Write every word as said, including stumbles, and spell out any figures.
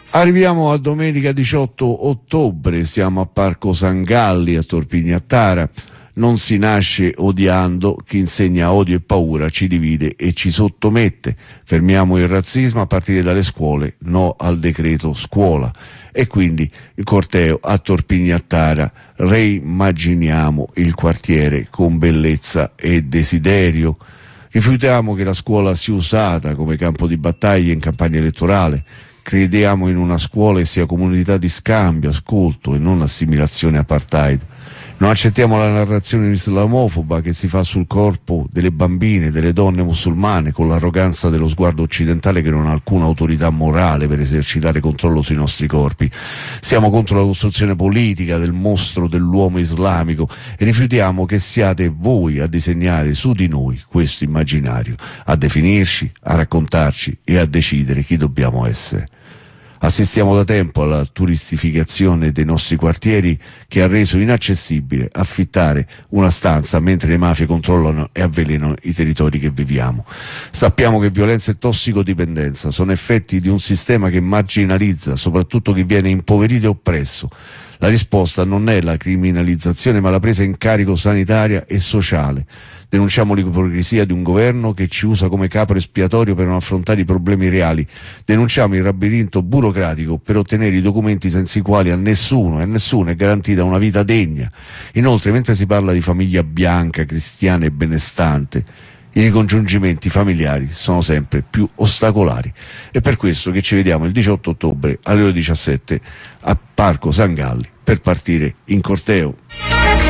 Arriviamo a domenica diciotto ottobre, siamo a Parco San Galli a Torpignattara. Non si nasce odiando, chi insegna odio e paura ci divide e ci sottomette. Fermiamo il razzismo a partire dalle scuole, no al decreto scuola. E quindi il corteo a Torpignattara, reimmaginiamo il quartiere con bellezza e desiderio. Rifiutiamo che la scuola sia usata come campo di battaglia in campagna elettorale. Crediamo in una scuola e sia comunità di scambio, ascolto e non assimilazione apartheid. Non accettiamo la narrazione islamofoba che si fa sul corpo delle bambine, delle donne musulmane, con l'arroganza dello sguardo occidentale che non ha alcuna autorità morale per esercitare controllo sui nostri corpi. Siamo contro la costruzione politica del mostro dell'uomo islamico e rifiutiamo che siate voi a disegnare su di noi questo immaginario, a definirci, a raccontarci e a decidere chi dobbiamo essere. Assistiamo da tempo alla turistificazione dei nostri quartieri che ha reso inaccessibile affittare una stanza mentre le mafie controllano e avvelenano i territori che viviamo. Sappiamo che violenza e tossicodipendenza sono effetti di un sistema che marginalizza soprattutto chi viene impoverito e oppresso. La risposta non è la criminalizzazione ma la presa in carico sanitaria e sociale. Denunciamo l'ipocrisia di un governo che ci usa come capro espiatorio per non affrontare i problemi reali. Denunciamo il labirinto burocratico per ottenere i documenti senza i quali a nessuno e a nessuno è garantita una vita degna. Inoltre, mentre si parla di famiglia bianca, cristiana e benestante, i ricongiungimenti familiari sono sempre più ostacolari. È per questo che ci vediamo il diciotto ottobre alle ore diciassette a Parco San Galli per partire in corteo.